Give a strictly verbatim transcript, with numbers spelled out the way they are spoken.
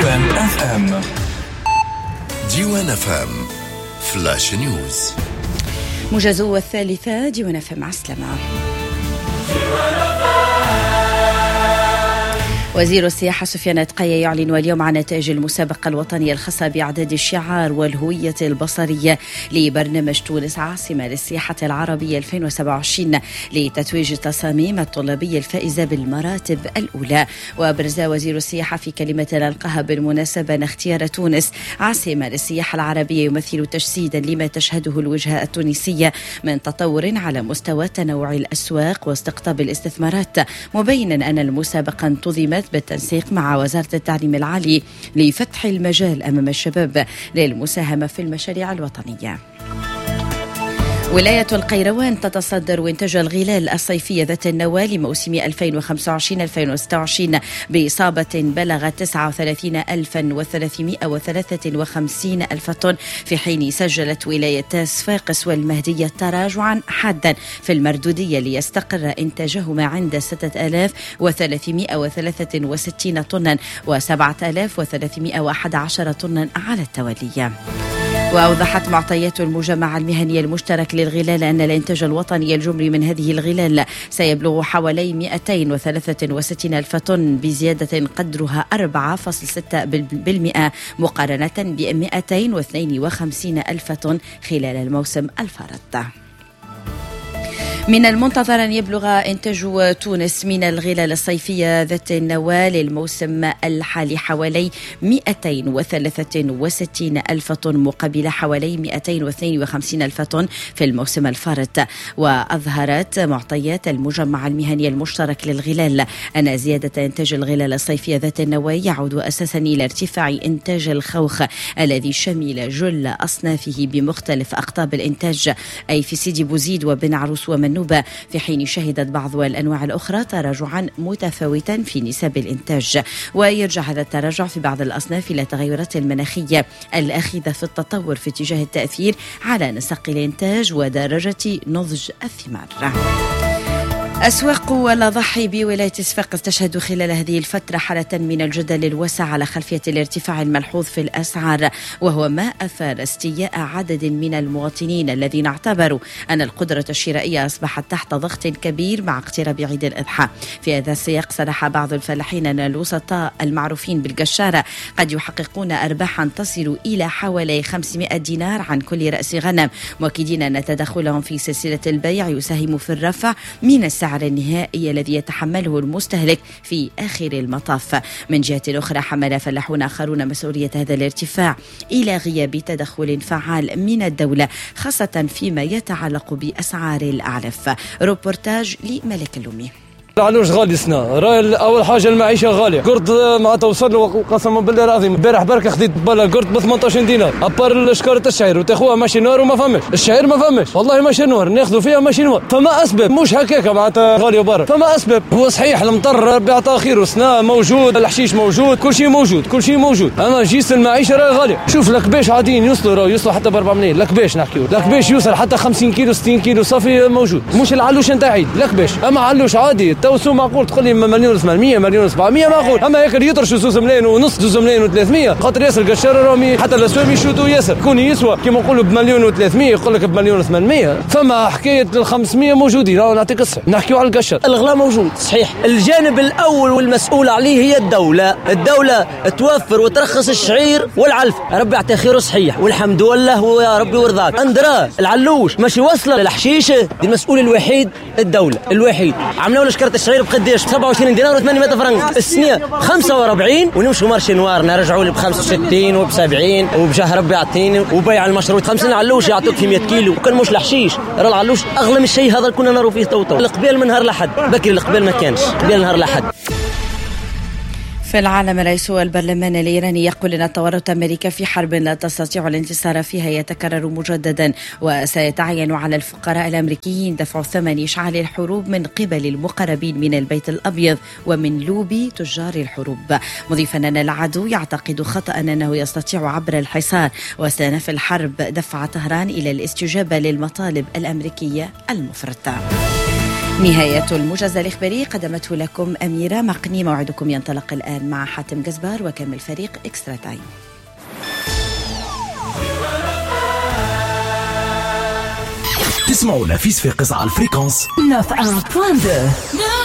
ديوان اف ام. ديوان اف ام فلاش نيوز. موجز الثالثة ديوان اف ام. عسلامة. وزير السياحة سفيان تقيا يعلن اليوم عن نتائج المسابقة الوطنية الخاصة بإعداد الشعار والهوية البصرية لبرنامج تونس عاصمة للسياحة العربية ألفين وسبعة وعشرين لتتويج التصاميم الطلابية الفائزة بالمراتب الأولى. وبرز وزير السياحة في كلمة ألقاها بالمناسبة أن اختيار تونس عاصمة للسياحة العربية يمثل تجسيدا لما تشهده الوجهة التونسية من تطور على مستوى تنوع الأسواق واستقطاب الاستثمارات، مبينا أن المسابقة انتظمت بالتنسيق مع وزارة التعليم العالي لفتح المجال أمام الشباب للمساهمة في المشاريع الوطنية. ولاية القيروان تتصدر إنتاج الغلال الصيفية ذات النواة لموسم ألفين وخمسة وعشرين ألفين وستة وعشرين بإصابة بلغت تسعة وثلاثين ألفا وثلاثمائة وثلاثة وخمسين ألف طن، في حين سجلت ولاية صفاقس والمهدية تراجعا حادا في المردودية ليستقر إنتاجهما عند ستة آلاف وثلاثمائة وثلاثة وستين طنا وسبعة آلاف وثلاثمائة وأحد عشر طنا على التوالي. وأوضحت معطيات المجمع المهني المشترك للغلال أن الإنتاج الوطني الجمري من هذه الغلال سيبلغ حوالي مئتين وثلاثة وستين ألف طن، بزيادة قدرها أربعة فاصلة ستة بالمئة مقارنة ب مئتين واثنين وخمسين ألف طن خلال الموسم الفارط. من المنتظر أن يبلغ إنتاج تونس من الغلال الصيفية ذات النواة للموسم الحالي حوالي مئتين وثلاثة وستين ألف طن مقابل حوالي مئتين واثنين وخمسين ألف طن في الموسم الفارط. وأظهرت معطيات المجمع المهني المشترك للغلال أن زيادة إنتاج الغلال الصيفية ذات النواة يعود أساسا إلى ارتفاع إنتاج الخوخ الذي شمل جل أصنافه بمختلف أقطاب الإنتاج، أي في سيدي بوزيد وبن عروس ومن نوبة، في حين شهدت بعض الأنواع الأخرى تراجعا متفاوتا في نسب الإنتاج. ويرجع هذا التراجع في بعض الأصناف إلى التغيرات المناخية الآخذة في التطور في اتجاه التأثير على نسق الإنتاج ودرجة نضج الثمار. أسواق الأضاحي بولاية صفاقس تشهد خلال هذه الفترة حالة من الجدل الواسع على خلفية الارتفاع الملحوظ في الأسعار، وهو ما أثار استياء عدد من المواطنين الذين اعتبروا أن القدرة الشرائية أصبحت تحت ضغط كبير مع اقتراب عيد الأضحى. في هذا السياق صرح بعض الفلاحين أن الوسطاء المعروفين بالقشارة قد يحققون أرباحا تصل إلى حوالي خمسمائة دينار عن كل رأس غنم، مؤكدين أن تدخلهم في سلسلة البيع يساهم في الرفع من السعر النهائي الذي يتحمله المستهلك في آخر المطاف. من جهة أخرى حمل فلاحون آخرون مسؤولية هذا الارتفاع إلى غياب تدخل فعال من الدولة، خاصة فيما يتعلق بأسعار الأعلاف. روبورتاج لملك اللومي. العلوش غالي سنة، راي أول حاجة المعيشة غالية، قرد ما توصل له قسما بالله العظيم امبارح بركة خديت بالا قرد ب ثمانية عشر دينار، أبار شكارة الشعير وتاخوها ماشي نوار وما فمش، الشعير ما فمش، والله ماشي نوار ناخذوا فيها ماشي نوار، فما أسباب مش هكاكا معناتها غالية وبرا، فما أسباب. هو صحيح المطر بيعطى خير وسنة موجود، الحشيش موجود، كل شيء موجود، كل شيء موجود، أما جيس المعيشة راي غالية. شوف لك باش عاديين يوصلوا راهو يوصلوا حتى ب أربعة ملايين، لك باش نحكيو، لك باش يوصل حتى خمسين كيلو ستين كيلو صافي موجود، مش العلوش نتاع عيد، لك باش، أما علوش عادي توسو معقول تقول لي مليون ثمانمائة مليون سبعمائة معقول، اما ياكل يطرشوا زوز ملايين ونص زوز ملايين وثلاثمائة خاطر ياسر قشاره راهم حتى الاسواق يشوتوا ياسر، كون يسوى كيما نقولوا بمليون وثلاثمائة يقول لك بمليون ثمانمائة، فما حكايه ال خمسمائة موجودين. راهو نعطيك الصح نحكيو على القشر، الغلاء موجود صحيح. الجانب الاول والمسؤول عليه هي الدوله، الدوله توفر وترخص الشعير والعلف، ربي يعطيه خير وصحيح والحمد لله ويا ربي ورضاك. اندرا العلوش ماشي وصله للحشيشه، دي المسؤول الوحيد الدوله الوحيد. عملوا له شكاره الشعير بقديش سبعة وعشرين دينار وثمانمائة فرنك، السنه خمسة وأربعين ونمشوا مارشي نوار نرجعوا لي ب خمسة وستين وب سبعين وبجاه ربي يعطيني وبيع المشروط خمسين علوش يعطوك في مئة كيلو، وكان مش الحشيش راه العلوش اغلى من الشيء هذا كنا نروا فيه توتو. القبيل من نهار لحد بكري القبيل ما كانش قبيل نهار لحد. في العالم، رئيس البرلمان الإيراني يقول أن تورط أمريكا في حرب لا تستطيع الانتصار فيها يتكرر مجددا، وسيتعين على الفقراء الأمريكيين دفع ثمن إشعال الحروب من قبل المقربين من البيت الأبيض ومن لوبي تجار الحروب، مضيفا أن العدو يعتقد خطأ أنه يستطيع عبر الحصار واستئناف الحرب دفع طهران إلى الاستجابة للمطالب الأمريكية المفرطة. نهاية الموجز الإخباري قدمته لكم أميرة مقني. موعدكم ينطلق الآن مع حاتم قزبار وكامل فريق إكسترا تايم. تسمعوا نفيس في قصة على الفريكونس تسعة فاصلة اثنين.